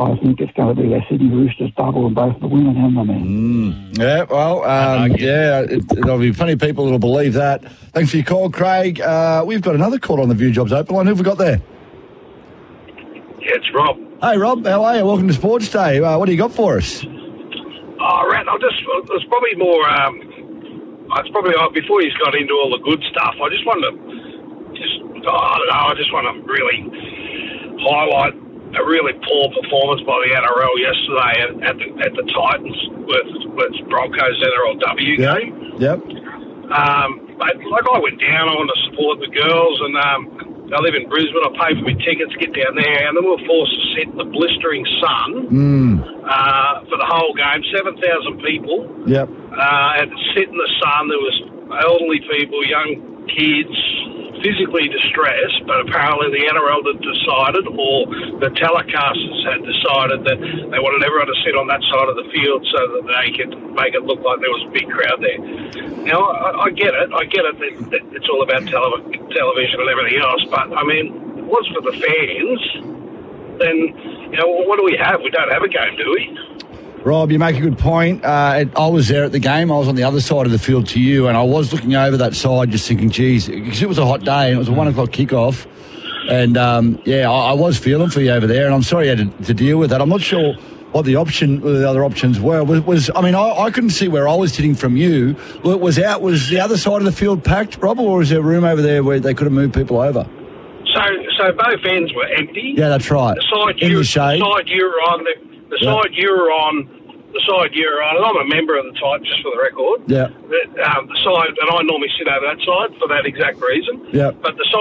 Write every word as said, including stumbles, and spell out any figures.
I think it's going to be their Sydney Roosters double and both the women and the men. Mm. Yeah, well, um, yeah, it, there'll be plenty of people that'll believe that. Thanks for your call, Craig. Uh, we've got another call on the View Jobs Open line. Who have we got there? Yeah, it's Rob. Hey, Rob, how are you? Welcome to Sports Day. Uh, what do you got for us? Oh, Rat, I just, it's probably more, um, it's probably, uh, before he's got into all the good stuff, I just wanted to, just, oh, I don't know, I just want to really highlight a really poor performance by the N R L yesterday at, at, the, at the Titans with, with Broncos N R L W Yep. game. Yep. Um, but, like, I went down, I wanted to support the girls, and um, I live in Brisbane, I paid for my tickets, get down there, and then we were forced to sit in the blistering sun Mm. uh, for the whole game, seven thousand people. Yep. Uh, and sit in the sun. There was elderly people, young kids, physically distressed, but apparently the N R L had decided, or the telecasters had decided, that they wanted everyone to sit on that side of the field so that they could make it look like there was a big crowd there. Now, I, I get it. I get it that, that it's all about tele- television and everything else, but, I mean, if it was for the fans, then, you know, what do we have? We don't have a game, do we? Rob, you make a good point. Uh, it, I was there at the game. I was on the other side of the field to you, and I was looking over that side just thinking, geez, because it was a hot day and it was a one o'clock kickoff. And, um, yeah, I, I was feeling for you over there, and I'm sorry you had to, to deal with that. I'm not sure what the option, what the other options were. Was, was I mean, I, I couldn't see where I was sitting from you. Was out, was the other side of the field packed, Rob, or was there room over there where they could have moved people over? So, so both ends were empty. Yeah, that's right. The side In you, the shade. The side you were on, the, the Yeah. side you were on, the side you were on, and I'm a member of the Titans, just for the record. Yeah. The, um, the side, and I normally sit over that side for that exact reason. Yeah. But the